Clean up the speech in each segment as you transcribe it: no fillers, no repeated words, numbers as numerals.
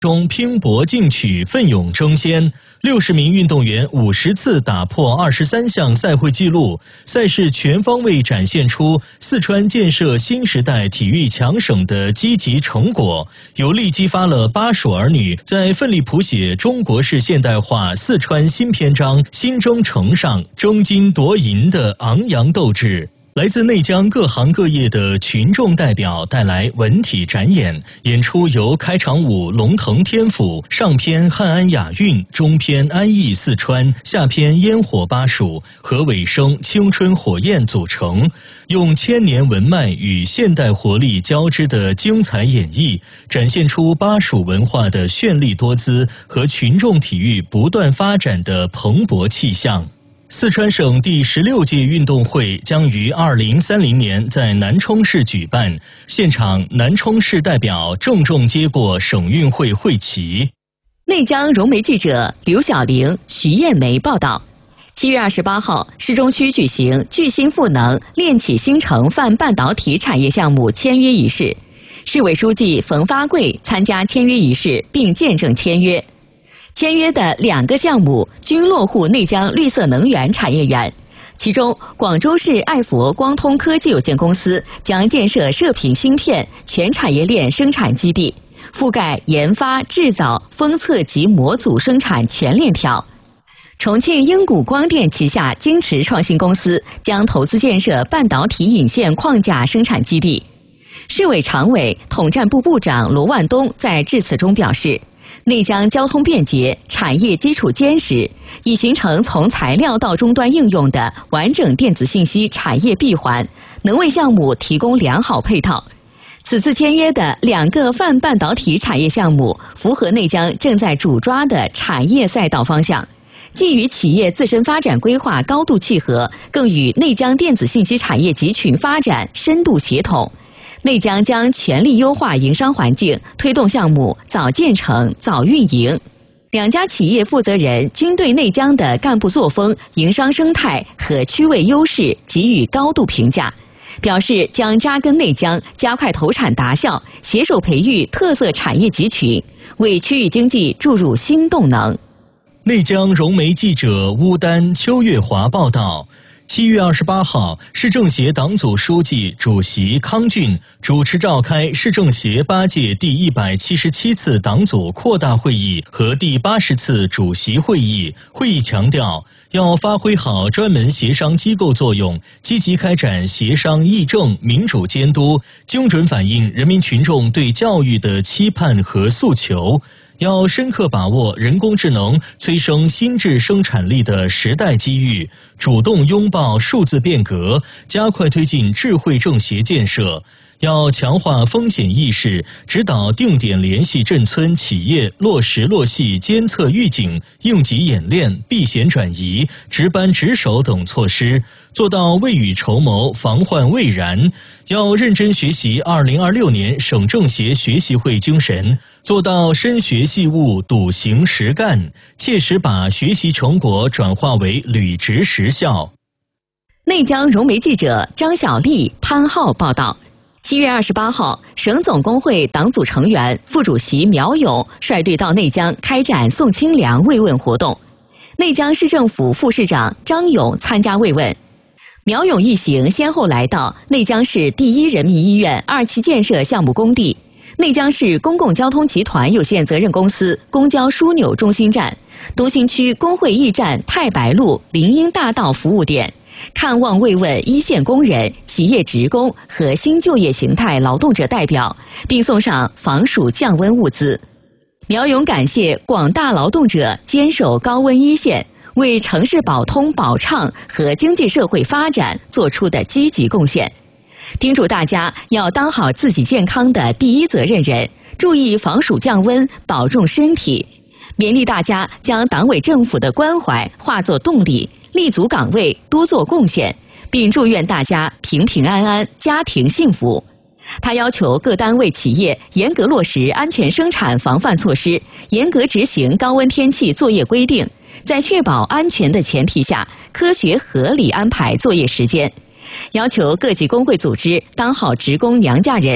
中拼搏进取，奋勇争先，60名运动员50次打破23项赛会纪录。赛事全方位展现出四川建设新时代体育强省的积极成果，有力激发了巴蜀儿女在奋力谱写中国式现代化四川新篇章、新征程上争金夺银的昂扬斗志。来自内江各行各业的群众代表带来文体展演，演出由开场舞龙腾天府、上篇汉安雅韵、中篇安逸四川、下篇烟火巴蜀和尾声青春火焰组成，用千年文脉与现代活力交织的精彩演绎，展现出巴蜀文化的绚丽多姿和群众体育不断发展的蓬勃气象。四川省第16届运动会将于2030年在南充市举办，现场南充市代表郑重接过省运会会旗。 内江融媒记者刘晓玲、徐艳梅报道。7月28号，市中区举行聚新赋能、炼起新城泛半导体产业项目签约仪式，市委书记冯发贵参加签约仪式并见证签约。签约的2个项目均落户内江绿色能源产业园，其中广州市爱佛光通科技有限公司将建设射频芯片全产业链生产基地，覆盖研发、制造、封测及模组生产全链条。重庆英谷光电旗下金池创新公司将投资建设半导体引线框架生产基地。市委常委、统战部部长罗万东在致辞中表示，内江交通便捷，产业基础坚实，已形成从材料到终端应用的完整电子信息产业闭环，能为项目提供良好配套。此次签约的2个泛半导体产业项目，符合内江正在主抓的产业赛道方向，既与企业自身发展规划高度契合，更与内江电子信息产业集群发展深度协同。内江将全力优化营商环境，推动项目早建成、早运营。2家企业负责人均对内江的干部作风、营商生态和区位优势给予高度评价，表示将扎根内江，加快投产达效，携手培育特色产业集群，为区域经济注入新动能。 内江融媒记者乌丹、邱月华报道。7月28号，市政协党组书记、主席康俊主持召开市政协8届第177次党组扩大会议和第80次主席会议。会议强调，要发挥好专门协商机构作用，积极开展协商议政、民主监督，精准反映人民群众对教育的期盼和诉求。要深刻把握人工智能催生新质生产力的时代机遇，主动拥抱数字变革，加快推进智慧政协建设。要强化风险意识，指导定点联系镇村企业落实落细监测预警、应急演练、避险转移、值班值守等措施，做到未雨绸缪、防患未然。要认真学习2026年省政协学习会精神，做到深学细悟、笃行实干，切实把学习成果转化为履职实效。 内江融媒记者张小丽、潘浩报道。7月28号，省总工会党组成员、副主席苗勇率队到内江开展送清凉慰问活动。内江市政府副市长张勇参加慰问。苗勇一行先后来到内江市第一人民医院2期建设项目工地、内江市公共交通集团有限责任公司公交枢纽中心站、东兴区工会驿站太白路林荫大道服务点，看望慰问一线工人、企业职工和新就业形态劳动者代表，并送上防暑降温物资。苗勇感谢广大劳动者坚守高温一线，为城市保通保畅和经济社会发展做出的积极贡献，叮嘱大家要当好自己健康的第一责任人，注意防暑降温，保重身体，勉励大家将党委政府的关怀化作动力，立足岗位，多做贡献，并祝愿大家平平安安，家庭幸福。他要求各单位企业严格落实安全生产防范措施，严格执行高温天气作业规定，在确保安全的前提下，科学合理安排作业时间。要求各级工会组织当好职工娘家人，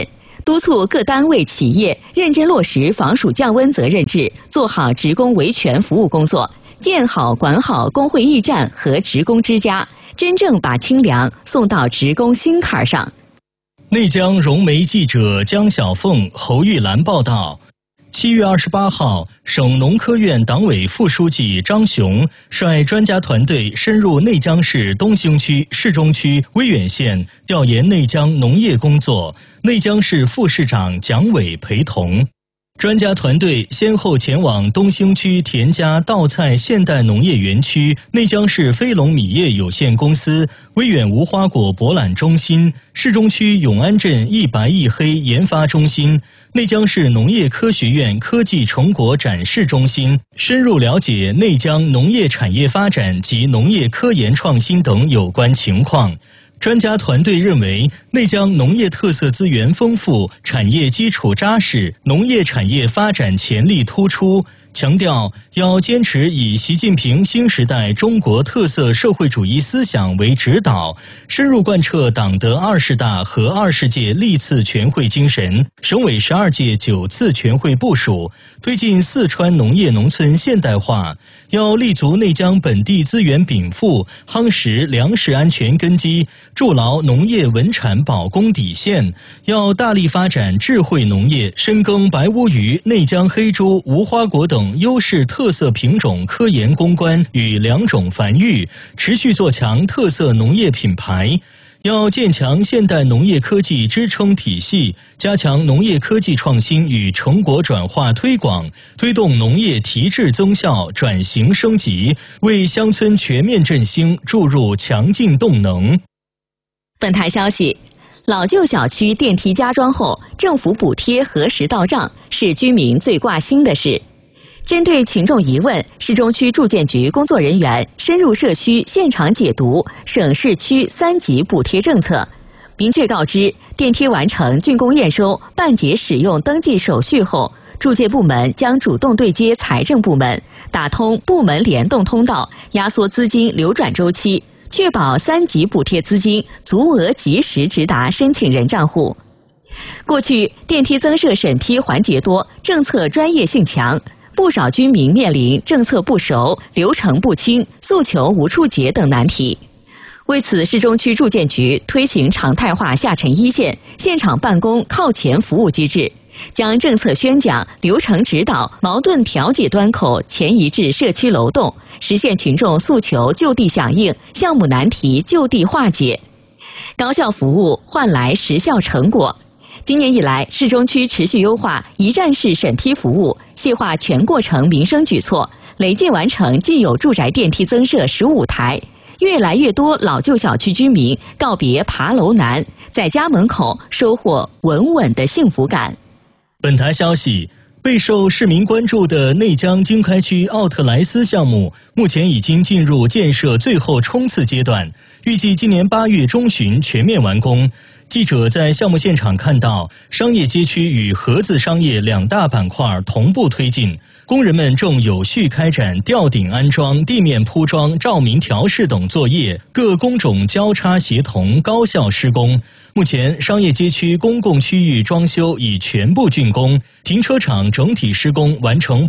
督促各单位企业认真落实防暑降温责任制，做好职工维权服务工作，建好管好工会驿站和职工之家，真正把清凉送到职工心坎上。 内江融媒记者江小凤、侯玉兰报道，7月28号，省农科院党委副书记张雄率专家团队深入内江市东兴区、市中区、威远县调研内江农业工作，内江市副市长蒋伟陪同。专家团队先后前往东兴区田家稻菜现代农业园区、内江市飞龙米业有限公司、威远无花果博览中心、市中区永安镇一白一黑研发中心、内江市农业科学院科技成果展示中心，深入了解内江农业产业发展及农业科研创新等有关情况。专家团队认为，内江农业特色资源丰富，产业基础扎实，农业产业发展潜力突出，强调要坚持以习近平新时代中国特色社会主义思想为指导，深入贯彻党的20大和20届历次全会精神，省委12届9次全会部署，推进四川农业农村现代化，要立足内江本地资源禀赋，夯实粮食安全根基，筑牢农业稳产保供底线，要大力发展智慧农业，深耕白乌鱼、内江黑猪、无花果等优势特色品种科研攻关与良种繁育，持续做强特色农业品牌。要建强现代农业科技支撑体系，加强农业科技创新与成果转化推广，推动农业提质增效、转型升级，为乡村全面振兴注入强劲动能。 本台消息，老旧小区电梯加装后，政府补贴何时到账，是居民最挂心的事。针对群众疑问，市中区住建局工作人员深入社区现场解读省市区3级补贴政策，明确告知电梯完成竣工验收、办结使用登记手续后，住建部门将主动对接财政部门，打通部门联动通道，压缩资金流转周期，确保3级补贴资金足额及时直达申请人账户。过去电梯增设审批环节多，政策专业性强，不少居民面临政策不熟、流程不清、诉求无处解等难题。为此，市中区住建局推行常态化下沉一线、现场办公靠前服务机制，将政策宣讲、流程指导、矛盾调解端口前移至社区楼栋，实现群众诉求就地响应、项目难题就地化解，高效服务换来实效成果。今年以来，市中区持续优化一站式审批服务，细化全过程民生举措，累计完成既有住宅电梯增设15台，越来越多老旧小区居民告别爬楼难，在家门口收获稳稳的幸福感。 本台消息，备受市民关注的内江经开区奥特莱斯项目，目前已经进入建设最后冲刺阶段，预计今年8月中旬全面完工。记者在项目现场看到，商业街区与合资商业2大板块同步推进，工人们正有序开展吊顶安装、地面铺装、照明调试等作业，各工种交叉协同，高效施工。目前，商业街区公共区域装修已全部竣工，停车场整体施工完成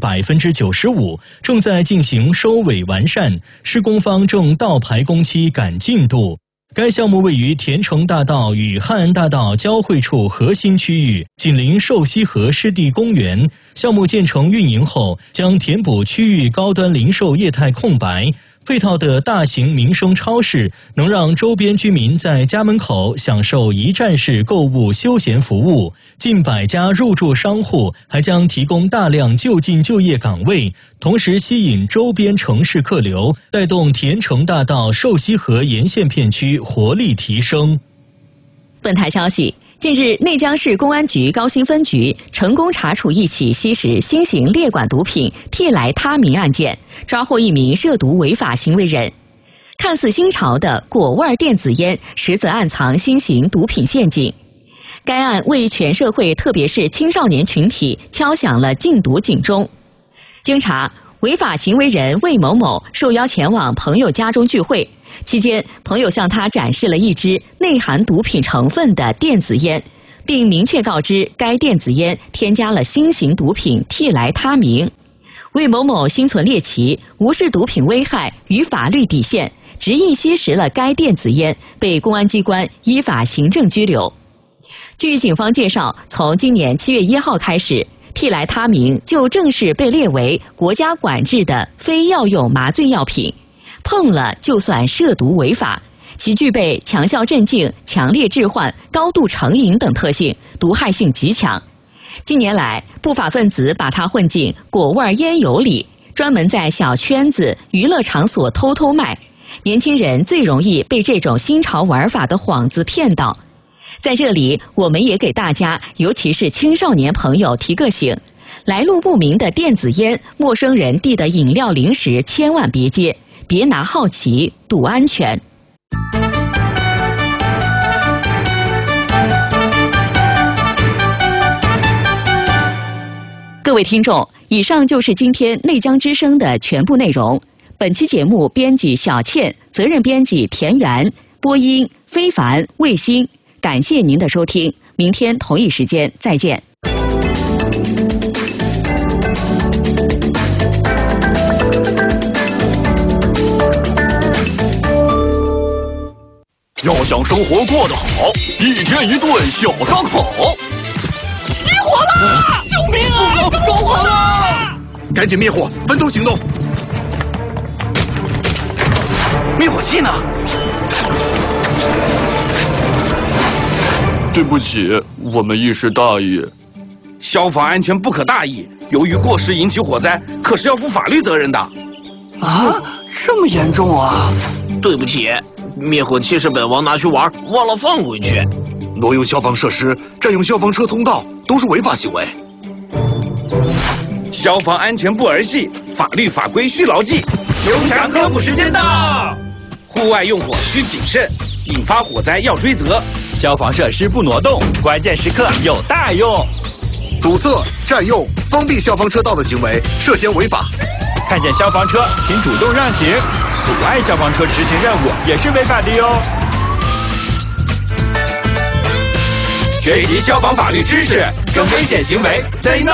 95%，正在进行收尾完善，施工方正倒排工期赶进度。该项目位于田城大道与汉安大道交汇处核心区域，紧邻瘦西河湿地公园。项目建成运营后，将填补区域高端零售业态空白。配套的大型民生超市能让周边居民在家门口享受一站式购物休闲服务，近100家入驻商户还将提供大量就近就业岗位，同时吸引周边城市客流，带动田城大道瘦西河沿线片区活力提升。 本台消息，近日，内江市公安局高新分局成功查处一起吸食新型列管毒品替来他名案件，抓获一名涉毒违法行为人。看似新潮的果味电子烟，实则暗藏新型毒品陷阱。该案为全社会，特别是青少年群体敲响了禁毒警钟。经查，违法行为人魏某某受邀前往朋友家中聚会，期间朋友向他展示了一支内含毒品成分的电子烟， 并明确告知该电子烟添加了新型毒品替来他明。魏某某心存猎奇，无视毒品危害与法律底线，执意吸食了该电子烟，被公安机关依法行政拘留。据警方介绍，从今年7月1号开始，替来他明就正式被列为国家管制的非药用麻醉药品，碰了就算涉毒违法。其具备强效镇静、强烈致幻、高度成瘾等特性，毒害性极强。近年来，不法分子把它混进果味烟油里，专门在小圈子、娱乐场所偷偷卖。年轻人最容易被这种新潮玩法的幌子骗到。在这里，我们也给大家，尤其是青少年朋友提个醒：来路不明的电子烟、陌生人递的饮料零食千万别接，别拿好奇赌安全。各位听众，以上就是今天内江之声的全部内容。本期节目编辑小倩，责任编辑田园，播音非凡、卫星。感谢您的收听，明天同一时间再见。 要想生活过得好，一天一顿小烧烤。 起火了！救命啊！着火了！ 赶紧灭火，分头行动。 灭火器呢？对不起，我们一时大意。 消防安全不可大意，由于过失引起火灾，可是要负法律责任的。 啊，这么严重啊！ 对不起，灭火器是本王拿去玩，忘了放回去。 挪用消防设施、占用消防车通道都是违法行为。 消防安全不儿戏，法律法规需牢记。 凶残科普时间到！ 户外用火需谨慎，引发火灾要追责。 消防设施不挪动，关键时刻有大用。 堵塞、占用、封闭消防车道的行为涉嫌违法。 看见消防车，请主动让行，阻碍消防车执行任务也是违法的哟。 学习消防法律知识，跟危险行为 say no。